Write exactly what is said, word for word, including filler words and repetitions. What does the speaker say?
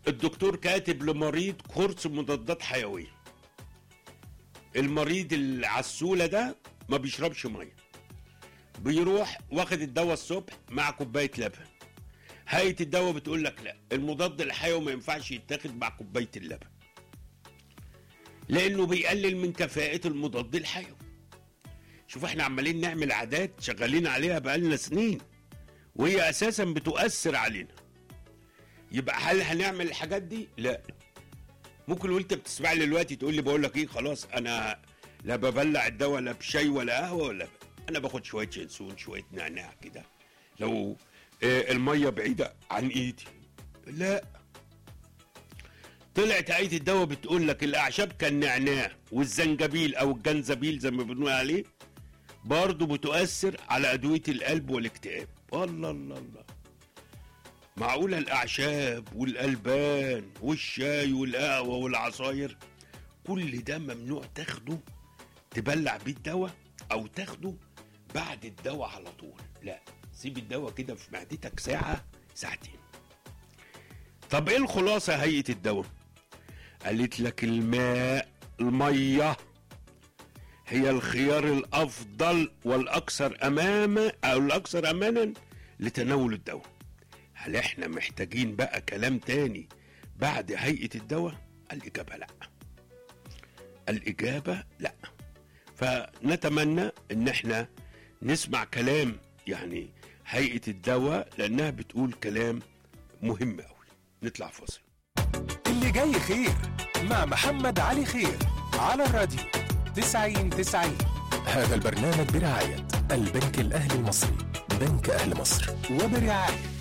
الدكتور كاتب لمريض كورس مضادات حيويه، المريض العسوله ده ما بيشربش ميه، بيروح واخد الدواء الصبح مع كوبايه لبن. هيئه الدواء بتقول لك لا، المضاد الحيوي ما ينفعش يتاخد مع كوبايه اللبن لانه بيقلل من كفاءه المضاد الحيوي. شوف احنا عمالين نعمل عادات شغالين عليها بقالنا سنين وهي اساسا بتؤثر علينا. يبقى هل هنعمل الحاجات دي؟ لا. ممكن وانت بتسمع لي دلوقتي تقول لي بقول لك ايه، خلاص انا لا ببلع الدواء لا بشاي ولا قهوه ولا ب... انا باخد شويه ينسون شويه نعناع كده لو آه الميه بعيده عن ايدي. لا، طلعت هيئه الدواء بتقول لك الاعشاب كالنعناع والزنجبيل او الجنزبيل زي ما بنقول عليه برضه بتؤثر على ادويه القلب والاكتئاب. الله الله الله، معقوله الاعشاب والالبان والشاي والقهوه والعصاير كل ده ممنوع تاخده تبلع بيه الدواء او تاخده بعد الدواء على طول؟ لا، سيب الدواء كده في معدتك ساعه ساعتين. طب ايه الخلاصه هيئه الدواء؟ قالت لك الماء الميه هي الخيار الافضل والاكثر اماما او الاكثر امانا لتناول الدواء. هل احنا محتاجين بقى كلام تاني بعد هيئه الدواء؟ الاجابه لا، الاجابه لا. فنتمنى ان احنا نسمع كلام يعني هيئه الدواء لانها بتقول كلام مهم قوي. نطلع فاصل. اللي جاي خير مع محمد علي خير على الراديو تسعين تسعين. هذا البرنامج برعاية البنك الأهلي المصري، بنك أهل مصر، وبرعاية